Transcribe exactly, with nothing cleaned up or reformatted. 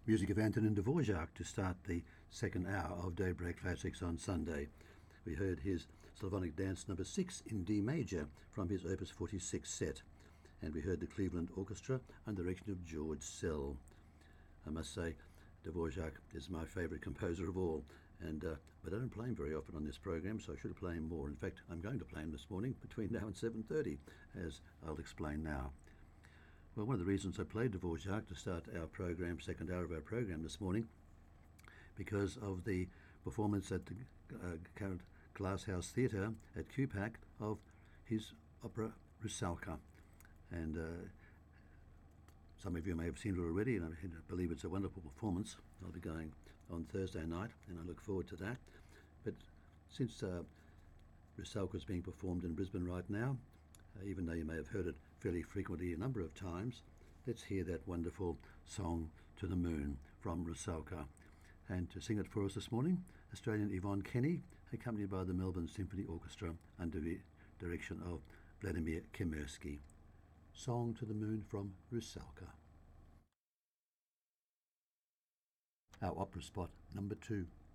Music of Antonin Dvorak to start the second hour of Daybreak Classics on Sunday. We heard his Slavonic Dance number six in D major from his Opus forty-six set, and we heard the Cleveland Orchestra under the direction of George Szell. I must say, Dvorak is my favourite composer of all, and uh, but I don't play him very often on this program, so I should play him more. In fact, I'm going to play him this morning between now and seven thirty, as I'll explain now. Well, one of the reasons I played Dvorak to start our program, second hour of our program this morning, because of the performance at the uh, current Glasshouse Theatre at Q PAC of his opera Rusalka. And uh, some of you may have seen it already, and I believe it's a wonderful performance. I'll be going on Thursday night, and I look forward to that. But since uh, Rusalka is being performed in Brisbane right now, uh, even though you may have heard it fairly frequently a number of times, let's hear that wonderful song To the Moon from Rusalka. And to sing it for us this morning, Australian Yvonne Kenny, accompanied by the Melbourne Symphony Orchestra under the direction of Vladimir Kemersky. Song to the Moon from Rusalka. Our opera spot number two.